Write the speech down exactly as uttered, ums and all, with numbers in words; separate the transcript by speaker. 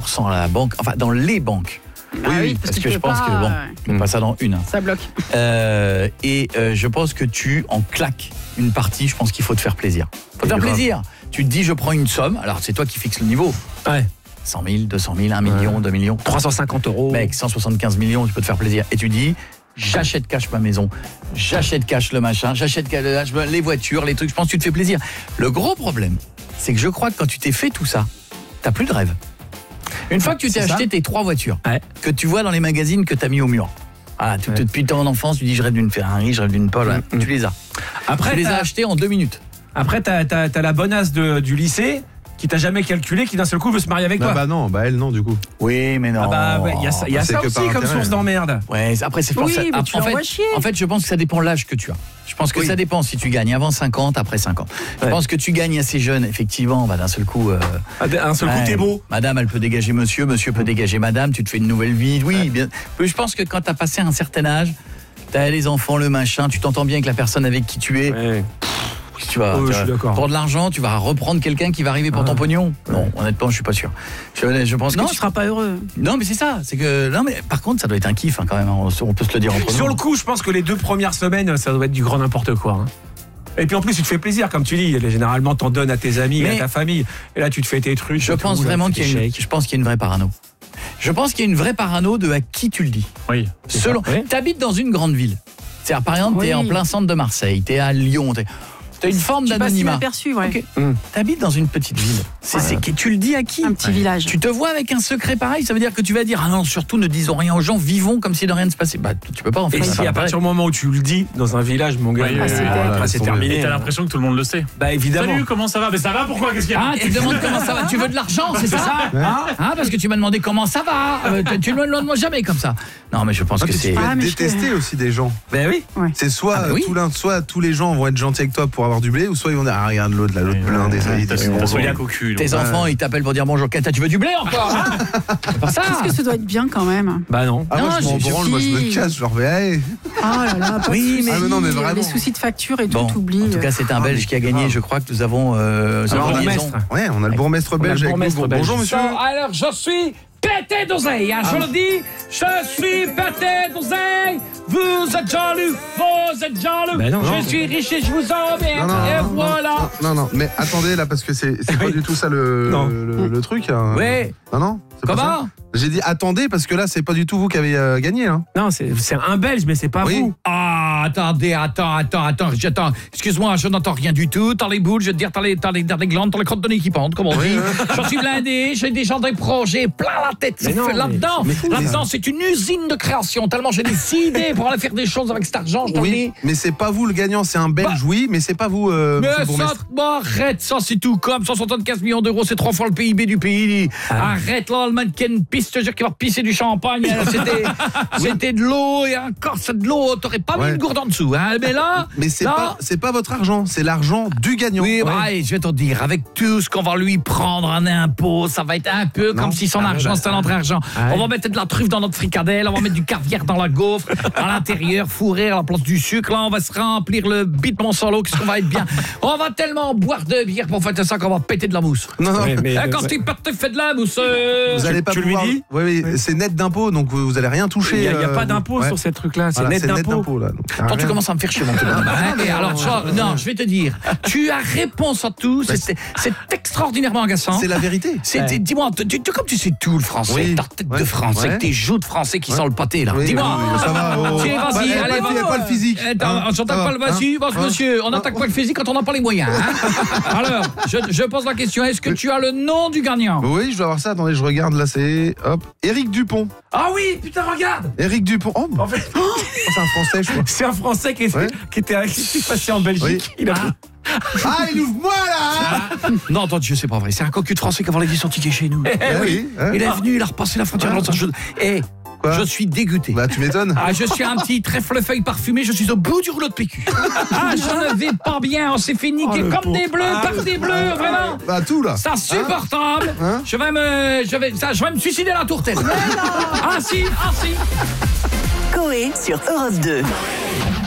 Speaker 1: cent à la banque, enfin dans les banques.
Speaker 2: Ah oui, oui,
Speaker 1: parce,
Speaker 2: parce
Speaker 1: que,
Speaker 2: que
Speaker 1: je pense
Speaker 2: pas,
Speaker 1: que bon,
Speaker 2: ouais.
Speaker 1: on pas ça dans une. Hein.
Speaker 2: Ça bloque.
Speaker 1: Euh, et euh, je pense que tu en claques une partie. Je pense qu'il faut te faire plaisir. Faut te faire
Speaker 3: grave.
Speaker 1: plaisir. Tu te dis, je prends une somme. Alors c'est toi qui fixes le niveau.
Speaker 3: Ouais.
Speaker 1: cent mille, deux cent mille, un million, deux millions.
Speaker 3: trois cent cinquante euros.
Speaker 1: Mec, cent soixante-quinze millions, tu peux te faire plaisir. Et tu dis, j'achète cash ma maison, j'achète cash le machin, j'achète cash les voitures, les trucs. Je pense que tu te fais plaisir. Le gros problème, c'est que je crois que quand tu t'es fait tout ça, t'as plus de rêve. Une fois que tu t'es
Speaker 3: C'est
Speaker 1: acheté
Speaker 3: ça
Speaker 1: tes trois voitures,
Speaker 3: Ouais.
Speaker 1: que tu vois dans les magazines que tu as mis au mur. Ah, tu,
Speaker 3: Ouais.
Speaker 1: depuis ton enfance, tu dis je rêve d'une Ferrari, je rêve d'une Paul.
Speaker 3: Mm,
Speaker 1: Tu les as.
Speaker 3: Après,
Speaker 1: tu les
Speaker 3: t'as-
Speaker 1: as achetés en deux minutes.
Speaker 3: Après, t'as, t'as, t'as la bonasse de, du lycée qui t'a jamais calculé, qui d'un seul coup veut se marier avec
Speaker 4: Bah,
Speaker 3: toi.
Speaker 4: bah non, bah elle non du coup.
Speaker 1: Oui, mais non.
Speaker 3: Ah bah ouais, il y a ça, il y a
Speaker 4: Bah, c'est
Speaker 3: ça
Speaker 4: que
Speaker 3: aussi
Speaker 4: par
Speaker 3: comme
Speaker 4: intérêt.
Speaker 3: source d'emmerde.
Speaker 1: Ouais, après c'est pour
Speaker 2: Oui,
Speaker 1: ça.
Speaker 2: mais
Speaker 1: Ah,
Speaker 2: tu
Speaker 1: en,
Speaker 2: l'envoies
Speaker 1: fait,
Speaker 2: chier.
Speaker 1: en fait, je pense que ça dépend de l'âge que tu as. Je pense que
Speaker 4: Oui.
Speaker 1: ça dépend si tu gagnes avant cinquante, après cinquante. Je
Speaker 3: Ouais.
Speaker 1: pense que tu gagnes assez jeune, effectivement, bah, d'un seul coup. euh,
Speaker 3: Ah, d'un seul coup,
Speaker 1: ouais,
Speaker 3: t'es beau.
Speaker 1: Madame, elle peut dégager monsieur, monsieur peut dégager madame, tu te fais une nouvelle vie. Oui, bien. Mais je pense que quand tu as passé un certain âge, tu as les enfants, le machin, tu t'entends bien avec la personne avec qui tu es.
Speaker 3: Ouais.
Speaker 1: Tu vas,
Speaker 3: Ouais,
Speaker 1: tu
Speaker 3: je
Speaker 1: vas-
Speaker 3: suis d'accord.
Speaker 1: pour de l'argent, tu vas reprendre quelqu'un qui va arriver pour
Speaker 3: Ah.
Speaker 1: ton pognon. Non, honnêtement, je suis pas sûr. Je, je pense
Speaker 2: Non,
Speaker 1: que
Speaker 2: tu
Speaker 1: tu-
Speaker 2: seras pas heureux.
Speaker 1: non, mais c'est ça. C'est que non, mais par contre, ça doit être un kiff hein, quand même. On, on peut se le dire entre
Speaker 3: Sur
Speaker 1: nous.
Speaker 3: le coup, je pense que les deux premières semaines, ça doit être du grand n'importe quoi. hein. Et puis en plus, tu te fais plaisir, comme tu dis. Généralement, t'en donnes à tes amis,
Speaker 1: Mais-
Speaker 3: à ta famille. Et là, tu te fais tes trucs.
Speaker 1: Je
Speaker 3: et
Speaker 1: pense
Speaker 3: tout, là,
Speaker 1: vraiment
Speaker 3: tu
Speaker 1: qu'il y a une,
Speaker 3: t'échèques.
Speaker 1: je pense qu'il y a une vraie parano. Je pense qu'il y a une vraie parano de à qui tu le dis.
Speaker 3: Oui. c'est
Speaker 1: Selon,
Speaker 3: ça. Oui.
Speaker 1: t'habites dans une grande ville. C'est-à-dire, par exemple, t'es
Speaker 2: Oui.
Speaker 1: en plein centre de Marseille, t'es à Lyon, t'es- t'as une forme
Speaker 2: Tu passes
Speaker 1: d'anonymat.
Speaker 2: inaperçu, ouais.
Speaker 1: Ok.
Speaker 3: Hum.
Speaker 1: T'habites dans une petite ville. C'est, c'est que tu le dis à qui
Speaker 2: Un petit village.
Speaker 1: Tu te vois avec un secret pareil, ça veut dire que tu vas dire ah non, surtout ne disons rien aux gens, vivons comme si de rien ne se passait. Bah tu peux pas en fait.
Speaker 3: Et
Speaker 1: ça
Speaker 3: si
Speaker 1: va
Speaker 3: à
Speaker 1: pas
Speaker 3: partir du moment où tu le dis dans un village, mon gars,
Speaker 5: Oui,
Speaker 3: bah,
Speaker 5: oui,
Speaker 3: c'est
Speaker 5: oui,
Speaker 3: après,
Speaker 4: voilà,
Speaker 3: c'est
Speaker 4: laisse
Speaker 3: terminé.
Speaker 5: Et t'as l'impression que tout le monde le sait.
Speaker 3: Bah évidemment.
Speaker 5: Salut, comment ça va? Mais ça va, pourquoi? Qu'est-ce qu'il y a?
Speaker 1: Ah, tu te demandes comment ça va. Tu veux de l'argent, c'est ça hein Ah, parce que tu m'as demandé comment ça va. Euh, tu- tu ne me le demandes jamais comme ça. Non, mais je pense
Speaker 4: Ah,
Speaker 1: que
Speaker 4: puis
Speaker 1: c'est.
Speaker 4: tu peux
Speaker 2: Ah,
Speaker 4: être
Speaker 2: mais je
Speaker 4: détesté aussi des gens.
Speaker 3: Ben oui.
Speaker 4: C'est soit,
Speaker 1: Ah, bah oui.
Speaker 4: tout l'un- soit tous les gens vont être gentils avec toi pour avoir du blé, ou soit ils vont dire ah regarde l'autre là, l'autre blindé, ça il
Speaker 5: T'as
Speaker 4: dit
Speaker 5: t'as
Speaker 4: bonjour.
Speaker 5: Soliac au cul.
Speaker 1: Tes
Speaker 5: donc.
Speaker 1: enfants, ils t'appellent pour dire bonjour. Kata, tu veux du blé encore hein C'est pas ça.
Speaker 2: Est-ce que ça doit être bien quand même?
Speaker 3: Bah non.
Speaker 4: Ah moi
Speaker 1: Non,
Speaker 4: je m'en
Speaker 1: je- je-
Speaker 4: branle, moi je me
Speaker 2: qui-
Speaker 4: casse, je leur fais hey.
Speaker 2: Oh là là, pas
Speaker 1: Oui,
Speaker 2: de soucis.
Speaker 1: mais-
Speaker 4: Ah, mais non, mais vraiment.
Speaker 2: Les soucis de facture et tout,
Speaker 1: Bon,
Speaker 2: t'oublies.
Speaker 1: en tout cas, c'est un
Speaker 4: Ah,
Speaker 1: Belge
Speaker 4: mais
Speaker 1: qui a gagné.
Speaker 4: grave.
Speaker 1: Je crois que nous avons. Euh, nous
Speaker 3: Alors,
Speaker 1: avons
Speaker 3: le
Speaker 1: liaison.
Speaker 3: bourgmestre.
Speaker 4: Ouais, on a le bourgmestre
Speaker 3: On a le
Speaker 4: belge avec
Speaker 3: bourgmestre
Speaker 4: nous.
Speaker 3: belge.
Speaker 4: Bonjour monsieur.
Speaker 1: Alors, je suis pété d'oseille, hein, je le dis. Je suis pété d'oseille. Vous êtes jaloux, vous êtes jaloux.
Speaker 3: Ben non,
Speaker 1: je
Speaker 3: non.
Speaker 1: suis riche et je vous emmerde.
Speaker 4: Non, non,
Speaker 1: et
Speaker 4: non,
Speaker 1: voilà.
Speaker 4: Non, non, non, mais attendez là parce que c'est c'est pas
Speaker 3: Oui.
Speaker 4: du tout ça le,
Speaker 3: Non.
Speaker 4: le, le truc. hein.
Speaker 1: Ouais.
Speaker 4: Non, non. c'est pas ça.
Speaker 1: Comment
Speaker 4: J'ai dit attendez parce que là c'est pas du tout vous qui avez euh, gagné. Hein.
Speaker 3: Non, c'est, c'est un Belge, mais c'est pas
Speaker 4: Oui.
Speaker 3: vous.
Speaker 1: Ah, attendez, attends, attends, attends, j'attends. Excuse-moi, je n'entends rien du tout. T'as les boules, je veux te dire, t'as les, t'as les, t'as les glandes, t'as les crottes de nez qui pendent, comme on dit. Je suis blindé, j'ai déjà des projets plein la tête.
Speaker 3: Mais non,
Speaker 1: C'est là-dedans,
Speaker 3: mais- mais-
Speaker 1: là-dedans, c'est une usine de création. Tellement j'ai des idées pour aller faire des choses avec cet argent, je te le dis.
Speaker 4: Oui, mais c'est pas vous le gagnant, c'est un belge, oui, mais c'est pas vous, euh,
Speaker 1: Mais
Speaker 4: monsieur le
Speaker 1: ça,
Speaker 4: bourgmestre.
Speaker 1: bon, arrête, ça c'est tout comme cent soixante-quinze millions d'euros, c'est trois fois le P I B du pays.
Speaker 3: Ah.
Speaker 1: Arrête là, le mannequin pisse, je te jure qu'il va pisser du champagne. C'était, c'était de l'eau et encore c'est de l'eau, t'aurais pas mis
Speaker 4: Ouais.
Speaker 1: une gourde en dessous. Hein. Mais là,
Speaker 4: Mais c'est
Speaker 1: là,
Speaker 4: pas, c'est pas votre argent, c'est l'argent du gagnant.
Speaker 1: oui,
Speaker 4: Ouais.
Speaker 1: bah, et je vais te dire, avec tout ce qu'on va lui prendre en impôt, ça va être un peu
Speaker 4: Non.
Speaker 1: comme si son
Speaker 3: Ah,
Speaker 1: argent
Speaker 3: bah,
Speaker 1: c'était notre argent.
Speaker 3: ah ouais.
Speaker 1: On va mettre de la truffe dans notre fricadelle, on va mettre du caviar dans la gaufre, à l'intérieur, fourrer à la place du sucre. Là, on va se remplir le bit mon solo, qu'est-ce qu'on va être bien. On va tellement boire de bière pour fêter ça qu'on va péter de la mousse.
Speaker 4: Non, non.
Speaker 3: Ouais, mais,
Speaker 1: Hein, quand
Speaker 3: ouais.
Speaker 1: tu pètes, tu fais de la mousse. euh,
Speaker 4: Vous allez pas
Speaker 3: tu lui
Speaker 4: pouvoir.
Speaker 3: dis
Speaker 4: Oui, oui, c'est net d'impôt, donc vous, vous allez rien toucher.
Speaker 3: Il n'y a, il y a
Speaker 4: euh,
Speaker 3: pas d'impôt
Speaker 4: ouais.
Speaker 3: sur ces trucs-là, c'est
Speaker 4: Voilà,
Speaker 3: net d'impôt.
Speaker 4: là. donc,
Speaker 1: Toi, tu
Speaker 4: rien.
Speaker 1: commences à me faire chier, mon tout. Et alors, ça, non, je vais te dire, tu as réponse à tout,
Speaker 4: Bah,
Speaker 1: c'est, c'est extraordinairement agaçant.
Speaker 4: C'est la vérité.
Speaker 1: C'est,
Speaker 3: Ouais.
Speaker 1: Dis-moi, tu, tu- comme tu sais tout le français,
Speaker 4: Oui.
Speaker 1: ta tête
Speaker 4: Ouais.
Speaker 1: de français,
Speaker 4: Ouais.
Speaker 1: avec tes joues de français qui
Speaker 4: Ouais.
Speaker 1: sent le pâté, là.
Speaker 4: Oui,
Speaker 1: Dis-moi.
Speaker 4: oui, ça va. oh.
Speaker 1: Tiens, vas-y,
Speaker 4: Pas- eh,
Speaker 1: allez,
Speaker 4: pas,
Speaker 1: va.
Speaker 4: pas le physique.
Speaker 1: Attends,
Speaker 4: hein,
Speaker 1: on
Speaker 4: ça
Speaker 1: s'attaque
Speaker 4: va,
Speaker 1: pas le vas-y,
Speaker 4: hein,
Speaker 1: vas-y,
Speaker 4: hein,
Speaker 1: monsieur, on
Speaker 4: hein,
Speaker 1: n'attaque pas le physique quand on n'a pas les moyens. Hein. Alors, je, je pose la question, est-ce que tu as le nom du gagnant?
Speaker 4: Oui, je dois avoir ça. Attendez, je regarde là, c'est hop, Éric Dupont.
Speaker 3: Ah oui, putain, regarde.
Speaker 4: Éric Dupont. Oh,
Speaker 3: En fait,
Speaker 4: c'est un Français, je crois.
Speaker 3: c'est un Français qui, est,
Speaker 4: Ouais.
Speaker 3: qui était qui s'est passé en Belgique.
Speaker 4: Oui.
Speaker 3: Il a
Speaker 4: Ah, il ouvre moi là.
Speaker 1: Non, attends, je sais pas vrai, c'est un cocu de français qui a vendu son ticket chez nous.
Speaker 4: Eh oui. hein.
Speaker 1: Il est venu, il a repassé la frontière dans je... Eh,
Speaker 4: Quoi
Speaker 1: je suis dégoûté.
Speaker 4: Bah, tu m'étonnes.
Speaker 1: Ah, je suis un petit trèfle-feuille parfumé, je suis au bout du rouleau de P Q. Ah, je ne vais pas bien, on s'est fait niquer
Speaker 3: Oh, le
Speaker 1: comme
Speaker 3: pauvre.
Speaker 1: des bleus,
Speaker 3: Ah,
Speaker 1: par des bleus, vraiment.
Speaker 4: Bah, tout là.
Speaker 1: C'est insupportable.
Speaker 4: Hein
Speaker 1: je vais me, je vais, ça, je vais me suicider à la tourtelle. Ah si, ah si.
Speaker 6: Coé sur Europe deux.